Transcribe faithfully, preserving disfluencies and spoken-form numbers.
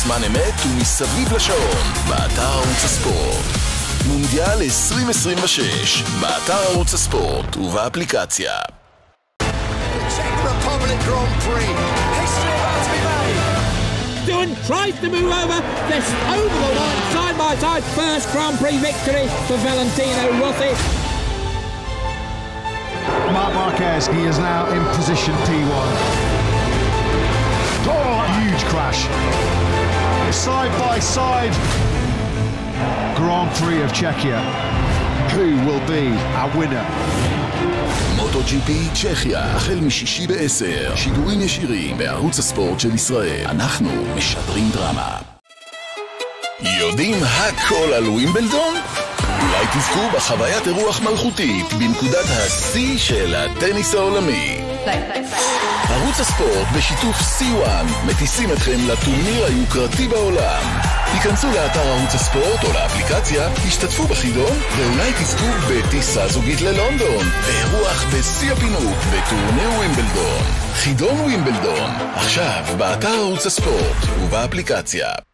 בזמן אמת ומסביב לשעון, באתר ערוץ הספורט. מונדיאל עשרים עשרים ושש, באתר ערוץ הספורט ובאפליקציה. Czech Republic Grand Prix. History about to be made. Doing tries to move over this over the line side by side. First Grand Prix victory for Valentino Rossi. Marc Marquez, he is now in position P one. Oh, huge crash. Side by side. Grand Prix of Czechia. Who will be our winner? MotoGP צ'כיה, החל משישי בעשר, שידורים ישירים בערוץ הספורט של ישראל. אנחנו משדרים דרמה. יודעים הכל על ווימבלדון? אולי תזכו בחוויית אירוח מלכותית בנקודת השיא של הטניס העולמי. ערוץ הספורט בשיתוף סי וואן מטיסים אתכם לטורניר היוקרתי בעולם. היכנסו לאתר ערוץ הספורט או לאפליקציה, השתתפו בחידון ואולי תזכו בטיסה זוגית ללונדון ואירוח בשיא הפינוק בטורניר ווימבלדון. חידון ווימבלדון, עכשיו באתר ערוץ הספורט ובאפליקציה.